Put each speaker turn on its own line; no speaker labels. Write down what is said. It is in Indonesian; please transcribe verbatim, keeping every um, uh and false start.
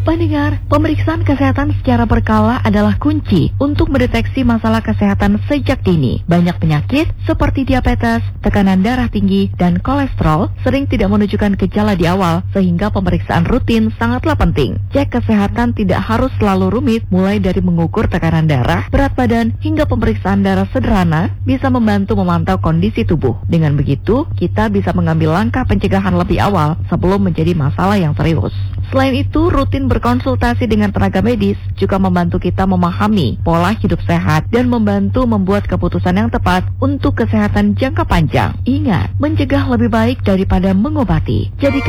Pendengar, pemeriksaan kesehatan secara berkala adalah kunci untuk mendeteksi masalah kesehatan sejak dini. Banyak penyakit seperti diabetes, tekanan darah tinggi, dan kolesterol sering tidak menunjukkan gejala di awal, sehingga pemeriksaan rutin sangatlah penting. Cek kesehatan tidak harus selalu rumit, mulai dari mengukur tekanan darah, berat badan, hingga pemeriksaan darah sederhana bisa membantu memantau kondisi tubuh. Dengan begitu, kita bisa mengambil langkah pencegahan lebih awal sebelum menjadi masalah yang serius. Selain itu, rutin berkonsultasi dengan tenaga medis juga membantu kita memahami pola hidup sehat dan membantu membuat keputusan yang tepat untuk kesehatan jangka panjang. Ingat, mencegah lebih baik daripada mengobati. Jadi